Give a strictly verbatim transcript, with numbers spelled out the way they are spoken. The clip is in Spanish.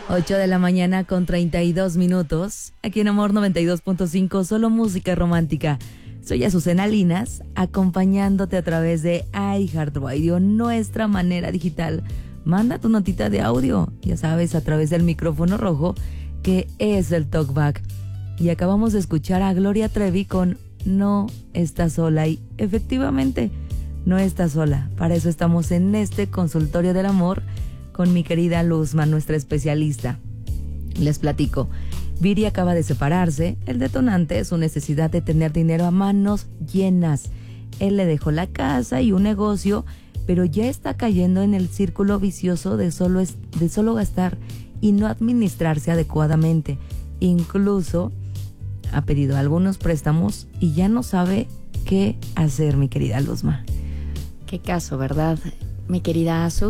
ocho de la mañana con treinta y dos minutos. Aquí en Amor noventa y dos punto cinco, solo música romántica. Soy Azucena Linas, acompañándote a través de iHeartRadio, nuestra manera digital. Manda tu notita de audio, ya sabes, a través del micrófono rojo, que es el TalkBack. Y acabamos de escuchar a Gloria Trevi con No Estás Sola. Y efectivamente, no estás sola. Para eso estamos en este consultorio del amor con mi querida Luzma, nuestra especialista. Les platico. Viri acaba de separarse. El detonante es su necesidad de tener dinero a manos llenas. Él le dejó la casa y un negocio, pero ya está cayendo en el círculo vicioso de solo, es, de solo gastar y no administrarse adecuadamente. Incluso ha pedido algunos préstamos y ya no sabe qué hacer, mi querida Luzma. Qué caso, ¿verdad, mi querida Azu?